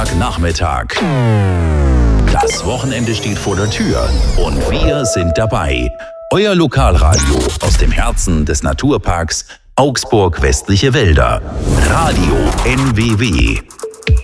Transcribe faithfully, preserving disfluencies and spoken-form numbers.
Nachmittag. Das Wochenende steht vor der Tür und wir sind dabei. Euer Lokalradio aus dem Herzen des Naturparks Augsburg Westliche Wälder. Radio N W W.